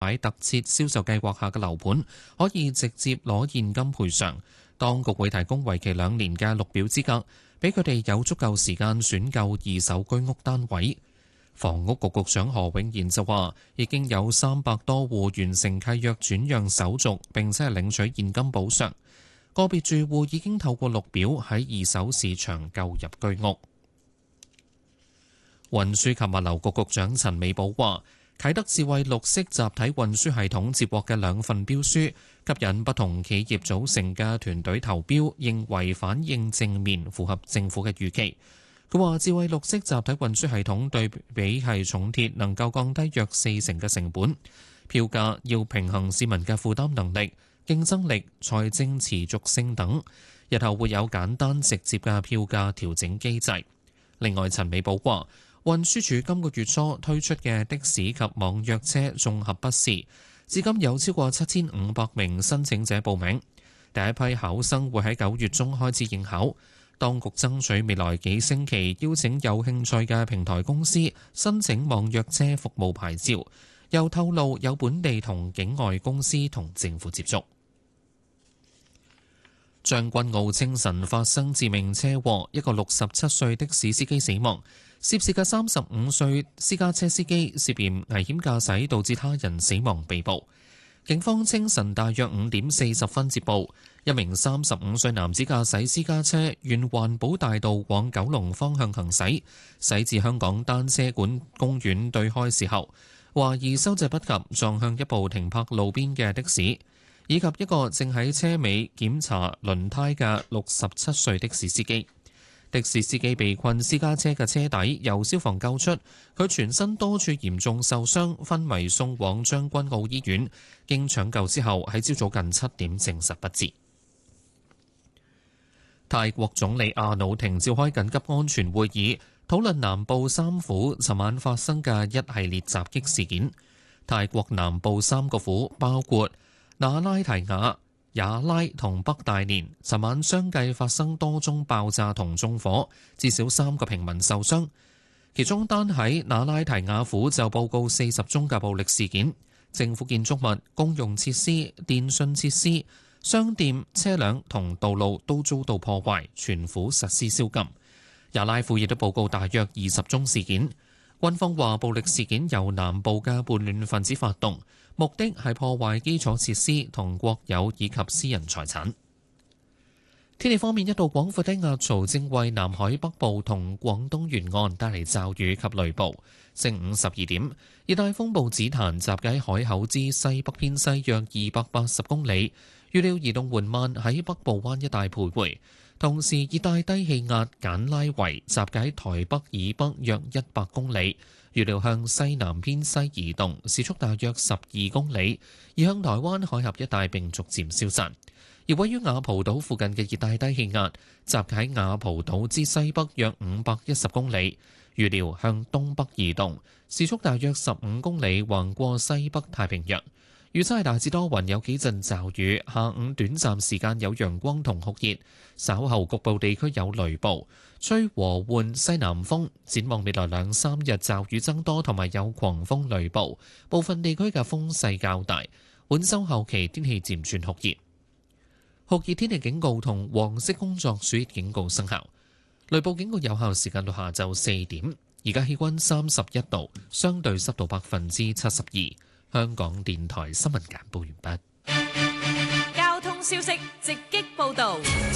喺特設銷售計劃下嘅樓盤，可以直接攞現金賠償。當局會提供為期2年嘅綠表資格，俾佢哋有足夠時間選購二手居屋單位。房屋局局長何永賢就話，已經有300多戶完成契約轉讓手續，並且係領取現金補償。個別住戶已經透過綠表喺二手市場購入居屋。運輸及物流局局長陳美寶話，啟德智慧綠色集體運輸系統接獲嘅2份標書，吸引不同企業組成嘅團隊投標，認為反應正面，符合政府嘅預期。佢話，智慧綠色集體運輸系統對比係重鐵，能夠降低約40%嘅成本，票價要平衡市民嘅負擔能力、競爭力、財政持續性等。日後會有簡單直接嘅票價調整機制。另外，陳美寶話，運輸署今個月初推出嘅的士及網約車綜合筆試，至今有超過7500名申請者報名。第一批考生會喺9月中開始應考。當局爭取未來幾星期邀請有興趣嘅平台公司申請網約車服務牌照，又透露有本地同境外公司同政府接觸。將軍澳清晨發生致命車禍，一個67歲的士司機死亡，涉事嘅35歲私家車司機涉嫌危險駕駛導致他人死亡被捕。警方清晨大約5點40分接報，一名35歲男子駕駛私家車沿環保大道往九龍方向行駛，駛至香港單車館公園對開時候，懷疑收掣不及，撞向一部停泊路邊嘅的士，以及一個正喺車尾檢查輪胎嘅67歲的士司機。的士司機被困私家車嘅車底，由消防救出，佢全身多處嚴重受傷，昏迷送往將軍澳醫院，經搶救之後喺朝早近7點證實不治。泰國總理阿努廷召開緊急安全會議，討論南部三府尋晚發生嘅一系列襲擊事件。泰國南部3個府包括那拉提雅、雅拉同北大連，尋晚相繼發生多宗爆炸同縱火，至少3個平民受傷。其中單喺那拉提雅府就報告40宗嘅暴力事件，政府建築物、公用設施、電訊設施、商店、車輛同道路都遭到破壞，全府實施宵禁。雅拉府亦都報告大約20宗事件。軍方話暴力事件由南部嘅叛亂分子發動，目的係破壞基礎設施同國有以及私人財產。天氣方面，一道廣闊低壓槽正為南海北部同廣東沿岸帶嚟驟雨及雷暴。正午12點，熱帶風暴紫檀集結喺海口之西北偏西約280公里，預料移動緩慢喺北部灣一帶徘徊。同時，熱帶低氣壓簡拉維集結喺台北以北約100公里，預料向西南偏西移動，時速大約12公里，而向台灣海峽一帶並逐漸消散。而位於雅蒲島附近嘅熱帶低氣壓集結喺雅蒲島之西北約510公里，預料向東北移動，時速大約15公里，橫過西北太平洋。預測係大致多雲，有幾陣驟雨，下午短暫時間有陽光同酷熱，稍後局部地區有雷暴，吹和緩西南風。展望未來2-3日驟雨增多，同埋有狂風雷暴，部分地區嘅風勢較大。本週後期天氣漸轉酷熱，酷熱天氣警告同黃色工作暑熱警告生效，雷暴警告有效時間到下晝4點。而家氣溫31度，相對濕度72%。香港電台新聞簡報完畢。交通消息直擊報道，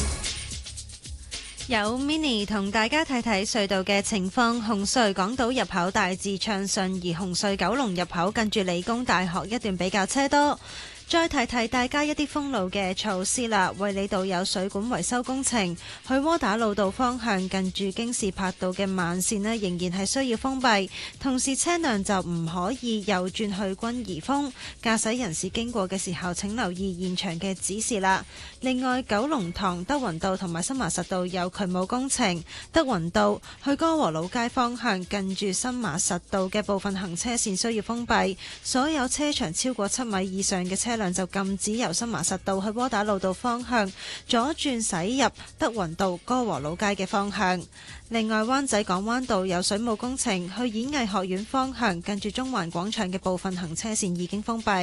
有 Mini 同大家睇睇隧道嘅情況。紅隧港島入口大致暢順，而紅隧九龍入口近住理工大學一段比較車多。再提提大家一啲封路嘅措施啦。衛理道有水管維修工程，去窩打老道方向近住京士柏道嘅慢線呢仍然係需要封閉，同時車輛就唔可以右轉去君怡峰。駕駛人士經過嘅時候請留意現場嘅指示啦。另外，九龍塘德雲道同埋新麻實道有渠務工程，德雲道去歌和老街方向近住新麻實道嘅部分行車線需要封閉，所有車長超過7米以上嘅車車輛就禁止由新麻實道去窩打老道方向左轉駛入德雲道歌和老街嘅方向。另外，灣仔港灣道有水務工程，去演藝學院方向近住中環廣場嘅部分行車線已經封閉。